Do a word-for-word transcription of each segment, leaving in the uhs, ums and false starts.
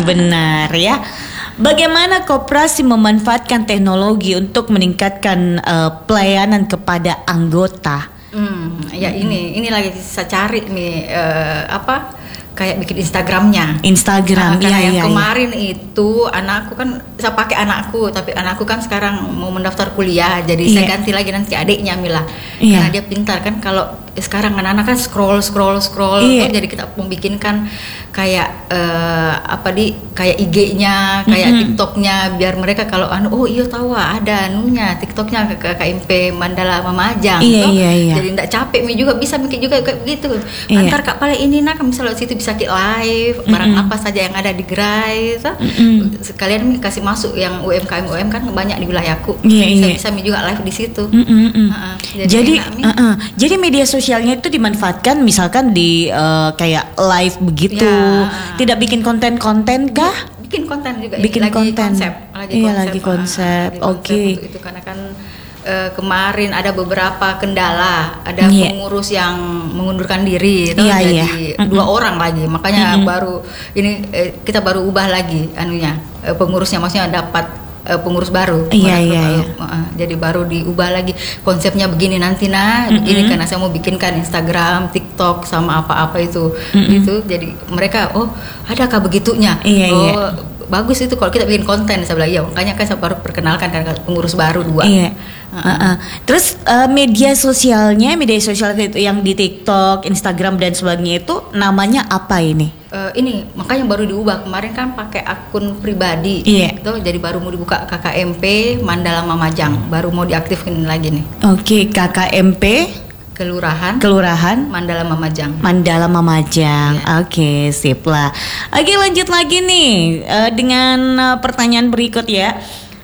benar ya. Bagaimana koperasi memanfaatkan teknologi untuk meningkatkan uh, pelayanan kepada anggota? Hmm, ya ini ini lagi saya cari nih uh, apa kayak bikin Instagramnya. Instagram, nah, iya yang iya. kemarin iya. itu anakku kan saya pakai anakku, tapi anakku kan sekarang mau mendaftar kuliah, jadi iya. saya ganti lagi nanti adiknya Mila, iya. karena dia pintar kan. Kalau sekarang anak-anak kan scroll scroll scroll, iya. tuh, jadi kita membikinkan kayak uh, apa di kayak I G-nya, kayak mm-hmm. TikTok-nya, biar mereka kalau anu oh iya tahu ada anunya TikTok-nya ke K M P Mandala Mamajang, iya, iya, iya. jadi tidak capek mi juga bisa bikin juga kayak begitu. Iya. Antar Kak Pale ini nak misalnya situ bisa kita live barang mm-hmm. apa saja yang ada di gerai, mm-hmm. sekalian mi kasih masuk yang U M K M U M kan banyak di wilayahku, iya, bisa iya. bisa mi juga live di situ. Mm-hmm. Uh-uh. Jadi jadi enak, uh-uh. jadi media sosialnya itu dimanfaatkan misalkan di uh, kayak live begitu, ya. Tidak bikin konten-konten kah? Bikin konten juga, bikin ini lagi konten. konsep, lagi iya, konsep, lagi konsep. Uh, Oke. Okay. Itu karena kan uh, kemarin ada beberapa kendala, ada yeah. pengurus yang mengundurkan diri, itu yeah, jadi yeah. dua mm-hmm. orang lagi, makanya mm-hmm. baru ini eh, kita baru ubah lagi anunya, eh, pengurusnya maksudnya dapat Uh, pengurus baru, iya, iya, iya. Uh, jadi baru diubah lagi konsepnya begini nanti nah, mm-hmm. begini karena saya mau bikinkan Instagram, TikTok sama apa-apa itu, mm-hmm. gitu. Jadi mereka oh adakah begitunya? Iya, oh iya. bagus itu kalau kita bikin konten, saya bilang iya, makanya kan saya baru perkenalkan karena pengurus baru dua. Iya. Uh-uh. Uh-uh. Terus uh, media sosialnya, media sosial itu yang di TikTok, Instagram dan sebagainya itu namanya apa ini? Uh, ini makanya baru diubah, kemarin kan pakai akun pribadi, yeah. gitu, jadi baru mau dibuka K K M P Mandala Mamajang, baru mau diaktifkan lagi nih. Oke, okay, K K M P Kelurahan Kelurahan Mandala Mamajang. Mandala Mamajang. Yeah. Oke, okay, sip lah. Oke, lanjut lagi nih uh, dengan uh, pertanyaan berikut ya.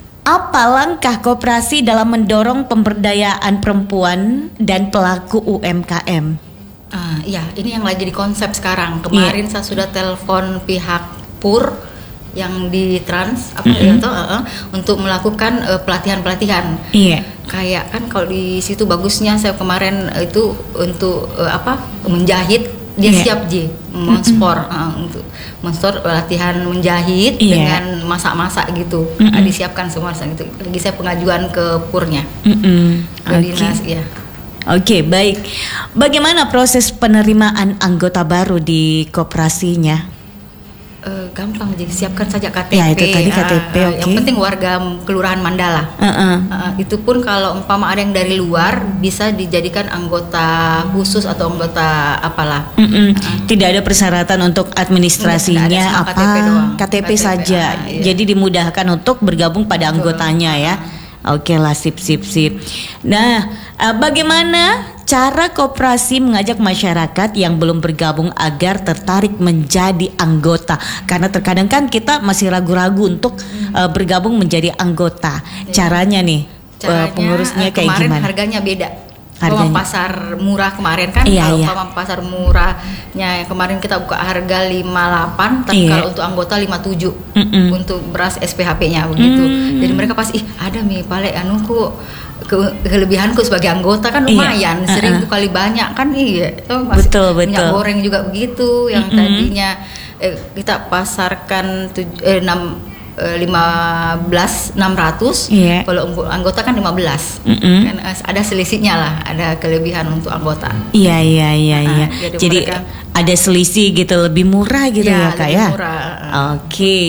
Apa langkah koperasi dalam mendorong pemberdayaan perempuan dan pelaku U M K M? Ah, iya, ini yang lagi di konsep sekarang. Kemarin yeah. saya sudah telepon pihak P U R yang di Trans apa mm-hmm. itu uh, uh, untuk melakukan uh, pelatihan-pelatihan. Iya. Yeah. Kayak kan kalau di situ bagusnya saya kemarin uh, itu untuk uh, apa? menjahit, dia yeah. siap J, menspor mm-hmm. uh, untuk menspor latihan menjahit yeah. dengan masak-masak gitu. Mm-hmm. Uh, disiapkan semua itu. Lagi saya pengajuan ke P U R-nya. Mm-hmm. Ke okay. dinas ya. Oke, okay, baik. Bagaimana proses penerimaan anggota baru di koperasinya? Uh, gampang, jadi siapkan saja K T P. Ya, itu tadi K T P. Uh, uh, okay. Yang penting warga Kelurahan Mandala. Uh-uh. Uh, itu pun kalau umpama ada yang dari luar bisa dijadikan anggota khusus atau anggota apalah. Uh-uh. Uh. Tidak ada persyaratan untuk administrasinya ada, apa? K T P doang. K T P, K T P saja. Uh, iya. Jadi dimudahkan untuk bergabung pada Betul. Anggotanya ya. Oke lah, sip sip sip. Nah, uh, bagaimana cara koperasi mengajak masyarakat yang belum bergabung agar tertarik menjadi anggota? Karena terkadang kan kita masih ragu-ragu untuk uh, bergabung menjadi anggota. Caranya nih, Caranya, uh, pengurusnya kayak kemarin gimana? Harganya beda. Harganya. Pasar murah kemarin kan, iya, kalau iya. pasar murahnya kemarin kita buka harga lima puluh delapan, tapi iya. kalau untuk anggota lima puluh tujuh Mm-mm. untuk beras S P H P-nya begitu. Mm. Jadi mereka pasti ih ada mi Pale anuku ke, kelebihanku sebagai anggota kan lumayan, iya. seribu uh-uh. kali banyak kan iya. Itu masih betul betul. Minyak goreng juga begitu yang Mm-mm. tadinya eh, kita pasarkan tuj- eh, enam lima belas enam ratus yeah. kalau anggota kan lima belas mm-hmm. kan ada selisihnya lah, ada kelebihan untuk anggota. Iya iya iya nah, iya. Jadi, jadi mereka, ada selisih gitu, lebih murah gitu ya, ya Kak ya. Murah. Oke. Okay.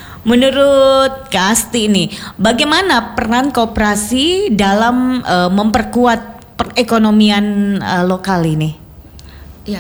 Menurut Kasti nih, bagaimana peran koperasi dalam uh, memperkuat perekonomian uh, lokal ini? Ya,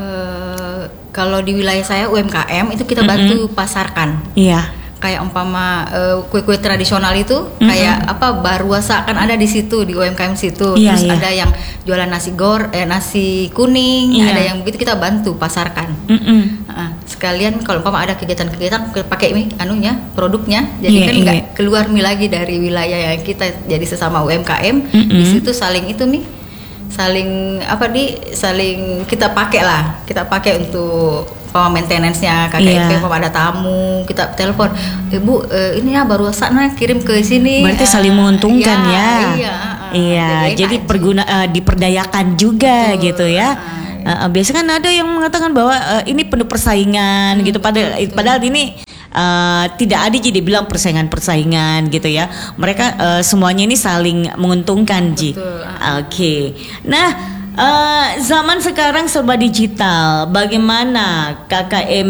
uh, kalau di wilayah saya U M K M itu kita bantu mm-hmm. pasarkan. Iya. Kayak umpama uh, kue-kue tradisional itu mm-hmm. kayak apa baruasa kan ada di situ di U M K M situ. Yeah, Terus yeah. ada yang jualan nasi gor eh nasi kuning, yeah. ada yang begitu kita bantu pasarkan. Mm-hmm. Uh, sekalian kalau umpama ada kegiatan-kegiatan pakai ini anunya produknya, jadi yeah, kan nggak yeah. keluar mi lagi dari wilayah yang kita, jadi sesama U M K M mm-hmm. di situ saling itu nih saling apa di saling kita pakai lah, kita pakai untuk pama maintenance-nya K K M P, yeah. pama ada tamu kita telepon, ibu eh, ini ya baru sana kirim ke sini. Berarti uh, saling menguntungkan ya. Iya, uh, iya, iya. Jadi, jadi perguna uh, diperdayakan juga betul, gitu ya. Uh, uh, biasanya kan ada yang mengatakan bahwa uh, ini penuh persaingan, hmm, gitu. Padahal, padahal ini uh, tidak ada jadi bilang persaingan-persaingan gitu ya. Mereka uh, semuanya ini saling menguntungkan Ji. Oke. Okay. Nah, Uh, zaman sekarang serba digital. Bagaimana K K M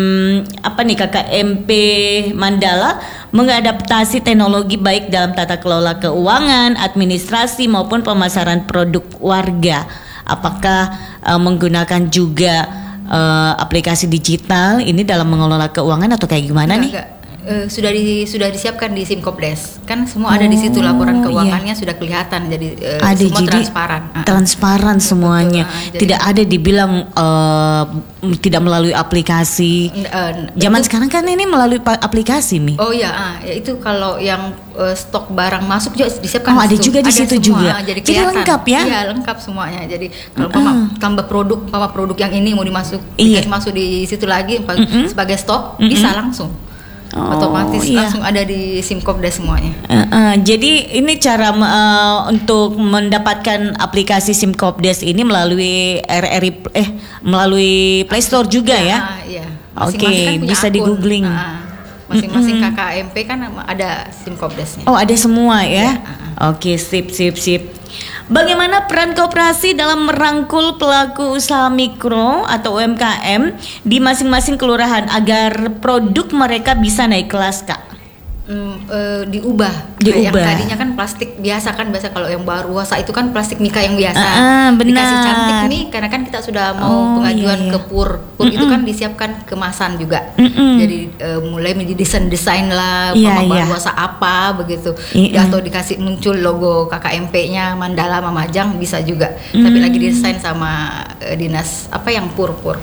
apa nih K K M P Mandala mengadaptasi teknologi baik dalam tata kelola keuangan, administrasi maupun pemasaran produk warga? Apakah uh, menggunakan juga uh, aplikasi digital ini dalam mengelola keuangan atau kayak gimana enggak, nih? Enggak. Uh, sudah di sudah disiapkan di Simkopdes, kan semua oh, ada di situ, laporan keuangannya iya. sudah kelihatan, jadi uh, ada, semua jadi transparan transparan semuanya. Betul, uh, tidak ada dibilang uh, tidak melalui aplikasi. Uh, Zaman itu, sekarang kan ini melalui aplikasi Mi. Oh ya, uh, ya itu kalau yang uh, stok barang masuk juga disiapkan. Oh, ada situ. juga di ada situ semua, juga. Uh, jadi, jadi lengkap ya? Iya lengkap semuanya. Jadi kalau uh, uh. tambah produk, tambah produk yang ini mau dimasuk, iya. masuk di situ lagi uh, uh. sebagai stok uh, uh. bisa langsung. Oh, otomatis iya. langsung ada di Simkopdes semuanya. Uh, uh, jadi ini cara uh, untuk mendapatkan aplikasi Simkopdes ini melalui R R I eh melalui Play Store juga ya? ya? Iya. Oke, okay, kan bisa di googling. Uh, masing-masing mm-hmm. K K M P kan ada Simkopdesnya. Oh ada semua ya? ya uh, Oke okay, sip sip sip. Bagaimana peran koperasi dalam merangkul pelaku usaha mikro atau U M K M di masing-masing kelurahan agar produk mereka bisa naik kelas, Kak? Hmm, e, diubah. diubah. Yang tadinya kan plastik biasa kan, biasa kalau yang baru wasa itu kan plastik mika yang biasa. Ah, benar. Dikasih cantik nih, karena kan kita sudah mau oh, pengajuan iya, iya. ke Pur. Pur Mm-mm. itu kan disiapkan kemasan juga. Mm-mm. Jadi e, mulai menjadi desain-desain lah, iya, baru iya. wasa apa begitu. Iya. Atau dikasih muncul logo K K M P-nya Mandala Mamajang bisa juga. Mm. Tapi lagi desain sama e, dinas apa yang Pur-Pur.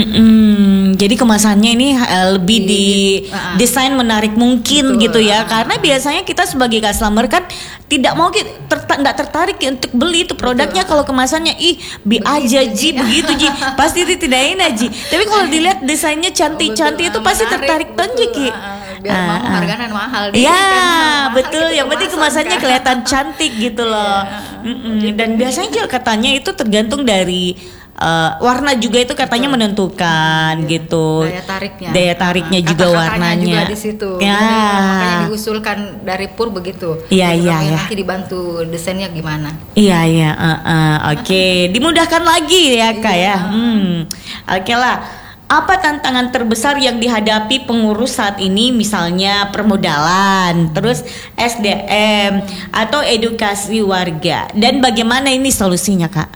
Mm-mm. Jadi kemasannya ini uh, lebih di, di uh, desain menarik mungkin betul, gitu ya, uh, karena biasanya kita sebagai customer kan tidak mau ter, tidak tertarik ya untuk beli itu produknya kalau kemasannya ih bi aja Ji begitu Ji pasti itu tidak enak Ji. Tapi kalau dilihat desainnya cantik-cantik itu pasti tertarik banget Ki. Biar uh, mau harganya mahal. Iya kan, betul. Yang penting kemasannya kan kelihatan cantik gitu loh. Yeah. Dan biasanya juga katanya itu tergantung dari Uh, warna juga itu katanya uh, menentukan iya. gitu. Daya tariknya. Daya tariknya uh, juga warnanya. Juga di situ. Ya. Makanya diusulkan dari Pur begitu. Iya iya iya. Nanti dibantu desainnya gimana. Iya iya. Uh, uh, Oke, okay. Dimudahkan lagi ya Kak ya. Hmm. Oke okay lah. Apa tantangan terbesar yang dihadapi pengurus saat ini, misalnya permodalan, terus S D M atau edukasi warga, dan bagaimana ini solusinya Kak?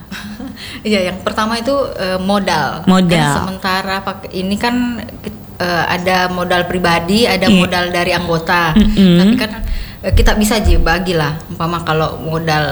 Iya, yang pertama itu uh, modal. Modal. Kan sementara pakai ini kan uh, ada modal pribadi, ada yeah. modal dari anggota. Mm-hmm. Tapi kan uh, kita bisa aja bagilah. Umpama kalau modal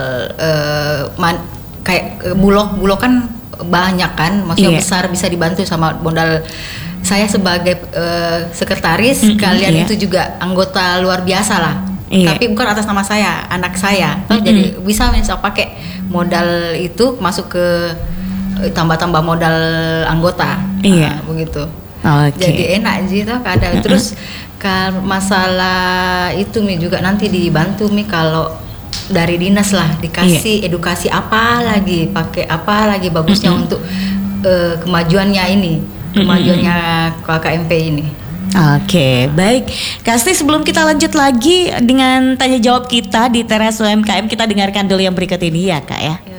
uh, man, kayak uh, bulog, bulog kan banyak kan, maksudnya yeah. besar, bisa dibantu sama modal. Saya sebagai uh, sekretaris, mm-hmm, kalian yeah. itu juga anggota luar biasa lah. Iya. Tapi bukan atas nama saya, anak saya. Mm-hmm. Jadi bisa misal pakai modal itu masuk ke tambah-tambah modal anggota. Iya. Nah, begitu. Okay. Jadi enak sih tuh kadang. Mm-hmm. Terus kalau masalah itu Mi juga nanti dibantu Mi kalau dari dinas lah dikasih iya. edukasi apa lagi, pakai apa lagi bagusnya mm-hmm. untuk uh, kemajuannya ini, kemajuannya mm-hmm. K K M P ini. Oke, baik. Kasti, sebelum kita lanjut lagi dengan tanya jawab kita di teras U M K M, kita dengarkan dulu yang berikut ini ya Kak ya. Ya.